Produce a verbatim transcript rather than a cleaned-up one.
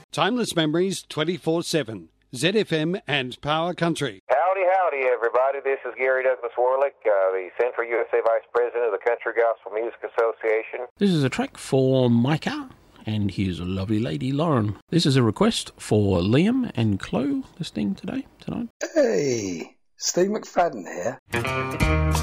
Timeless Memories twenty-four seven. Z F M and Power Country. Howdy, howdy, everybody. This is Gary Douglas Warlick, uh, the Central U S A Vice President of the Country Gospel Music Association. This is a track for Micah and his lovely lady, Lauren. This is a request for Liam and Chloe listening today, tonight. Hey, Steve McFadden here.